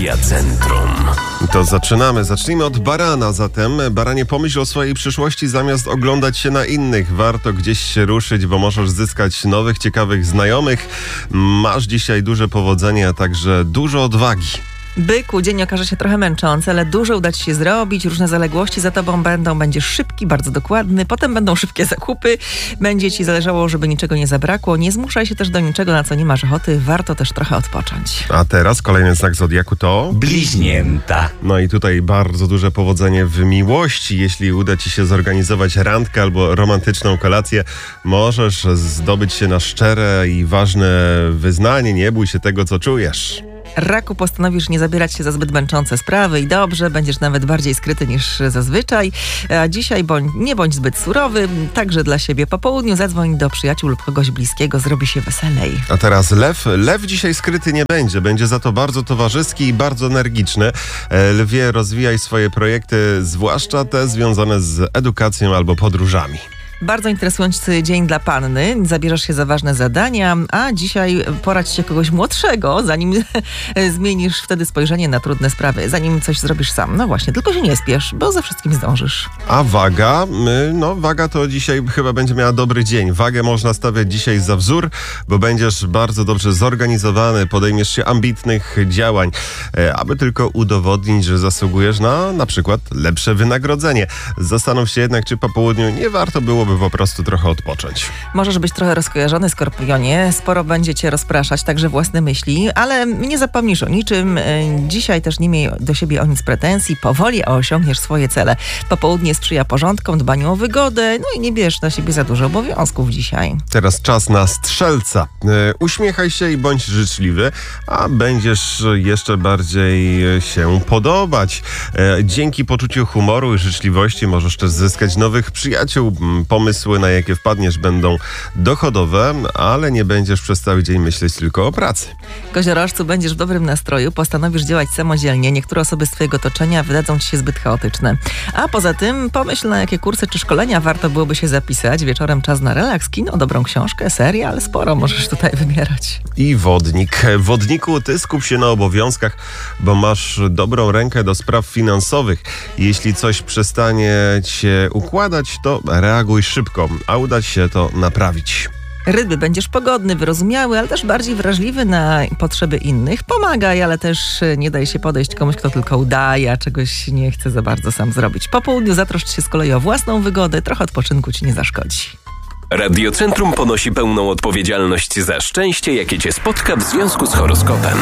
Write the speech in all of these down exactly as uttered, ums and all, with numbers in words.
Radia Centrum. To zaczynamy. Zacznijmy od barana zatem. Baranie, pomyśl o swojej przyszłości zamiast oglądać się na innych. Warto gdzieś się ruszyć, bo możesz zyskać nowych, ciekawych znajomych. Masz dzisiaj duże powodzenie, a także dużo odwagi. Byku, dzień okaże się trochę męczący, ale dużo uda ci się zrobić, różne zaległości za tobą będą, będziesz szybki, bardzo dokładny, potem będą szybkie zakupy, będzie ci zależało, żeby niczego nie zabrakło, nie zmuszaj się też do niczego, na co nie masz ochoty, warto też trochę odpocząć. A teraz kolejny znak zodiaku to... Bliźnięta. No i tutaj bardzo duże powodzenie w miłości. Jeśli uda ci się zorganizować randkę albo romantyczną kolację, możesz zdobyć się na szczere i ważne wyznanie, nie bój się tego, co czujesz. Raku, postanowisz nie zabierać się za zbyt męczące sprawy i dobrze, będziesz nawet bardziej skryty niż zazwyczaj. A dzisiaj bądź, nie bądź zbyt surowy, także dla siebie. Po południu zadzwoń do przyjaciół lub kogoś bliskiego, zrobi się weselej. A teraz lew. Lew dzisiaj skryty nie będzie, będzie za to bardzo towarzyski i bardzo energiczny. Lwie, rozwijaj swoje projekty, zwłaszcza te związane z edukacją albo podróżami. Bardzo interesujący dzień dla panny. Zabierzesz się za ważne zadania, a dzisiaj poradź się kogoś młodszego, zanim zmienisz wtedy spojrzenie na trudne sprawy, zanim coś zrobisz sam. No właśnie, tylko się nie spiesz, bo ze wszystkim zdążysz. A waga? No waga to dzisiaj chyba będzie miała dobry dzień. Wagę można stawiać dzisiaj za wzór, bo będziesz bardzo dobrze zorganizowany, podejmiesz się ambitnych działań, aby tylko udowodnić, że zasługujesz na na przykład lepsze wynagrodzenie. Zastanów się jednak, czy po południu nie warto byłoby po prostu trochę odpocząć. Możesz być trochę rozkojarzony, Skorpionie. Sporo będzie cię rozpraszać, także własne myśli, ale nie zapomnisz o niczym. Dzisiaj też nie miej do siebie o nic pretensji. Powoli, a osiągniesz swoje cele. Popołudnie sprzyja porządkom, dbaniu o wygodę, no i nie bierz na siebie za dużo obowiązków dzisiaj. Teraz czas na strzelca. Uśmiechaj się i bądź życzliwy, a będziesz jeszcze bardziej się podobać. Dzięki poczuciu humoru i życzliwości możesz też zyskać nowych przyjaciół. Pomysły, na jakie wpadniesz, będą dochodowe, ale nie będziesz przez cały dzień myśleć tylko o pracy. Koziorożcu, będziesz w dobrym nastroju, postanowisz działać samodzielnie. Niektóre osoby z twojego otoczenia wydadzą ci się zbyt chaotyczne. A poza tym pomyśl, na jakie kursy czy szkolenia warto byłoby się zapisać. Wieczorem czas na relaks, kino, dobrą książkę, serial, sporo możesz tutaj wybierać. I wodnik. Wodniku, ty skup się na obowiązkach, bo masz dobrą rękę do spraw finansowych. Jeśli coś przestanie się układać, to reaguj szybko, a uda się to naprawić. Ryby, będziesz pogodny, wyrozumiały, ale też bardziej wrażliwy na potrzeby innych. Pomagaj, ale też nie daj się podejść komuś, kto tylko udaje, a czegoś nie chce za bardzo sam zrobić. Po południu zatroszcz się z kolei o własną wygodę, trochę odpoczynku ci nie zaszkodzi. Radio Centrum ponosi pełną odpowiedzialność za szczęście, jakie cię spotka w związku z horoskopem.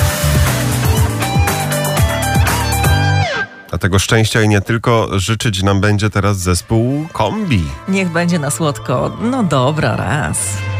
A tego szczęścia i nie tylko życzyć nam będzie teraz zespół Kombi. Niech będzie na słodko. No dobra, raz.